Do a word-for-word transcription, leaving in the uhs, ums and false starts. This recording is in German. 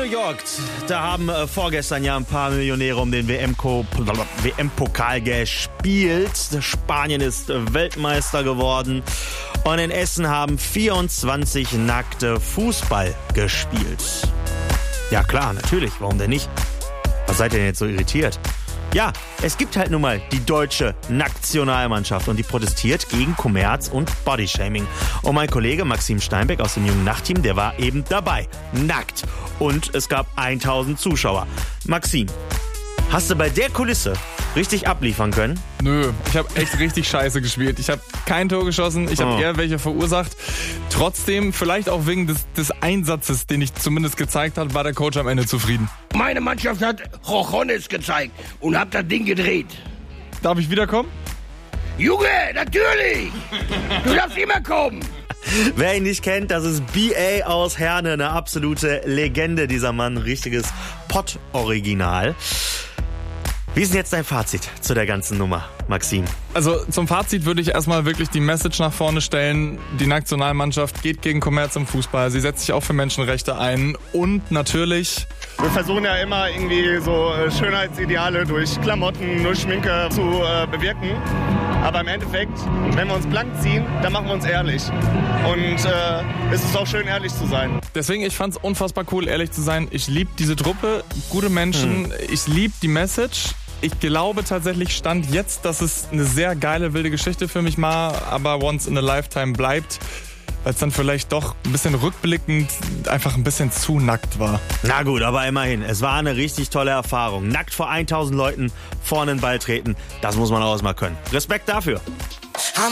York, da haben äh, vorgestern ja ein paar Millionäre um den W M-Pokal gespielt. Spanien ist äh, Weltmeister geworden. Und in Essen haben vierundzwanzig Nackte Fußball gespielt. Ja klar, natürlich, warum denn nicht? Was seid ihr denn jetzt so irritiert? Ja, es gibt halt nun mal die deutsche Nationalmannschaft und die protestiert gegen Kommerz und Bodyshaming. Und mein Kollege Maxim Steinbeck aus dem Jungen Nachtteam, der war eben dabei, nackt. Und es gab tausend Zuschauer. Maxim, hast du bei der Kulisse richtig abliefern können? Nö, ich habe echt richtig scheiße gespielt. Ich habe kein Tor geschossen, ich habe Oh. eher welche verursacht. Trotzdem, vielleicht auch wegen des, des Einsatzes, den ich zumindest gezeigt habe, war der Coach am Ende zufrieden. Meine Mannschaft hat Rochones gezeigt und hab das Ding gedreht. Darf ich wiederkommen? Junge, natürlich! Du darfst immer kommen! Wer ihn nicht kennt, das ist B A aus Herne, eine absolute Legende, dieser Mann, ein richtiges Pott-Original. Wie ist denn jetzt dein Fazit zu der ganzen Nummer, Maxim? Also zum Fazit würde ich erstmal wirklich die Message nach vorne stellen. Die Nationalmannschaft geht gegen Kommerz im Fußball. Sie setzt sich auch für Menschenrechte ein. Und natürlich... Wir versuchen ja immer irgendwie so äh, Schönheitsideale durch Klamotten, durch Schminke zu äh, bewirken. Aber im Endeffekt, wenn wir uns blank ziehen, dann machen wir uns ehrlich. Und äh, es ist auch schön, ehrlich zu sein. Deswegen, ich fand's unfassbar cool, ehrlich zu sein. Ich liebe diese Truppe, gute Menschen. Hm. Ich liebe die Message. Ich glaube tatsächlich, Stand jetzt, dass es eine sehr geile, wilde Geschichte für mich war, aber once in a lifetime bleibt, weil es dann vielleicht doch ein bisschen rückblickend einfach ein bisschen zu nackt war. Na gut, aber immerhin, es war eine richtig tolle Erfahrung. Nackt vor tausend Leuten vorne in den Ball treten, das muss man auch erstmal können. Respekt dafür.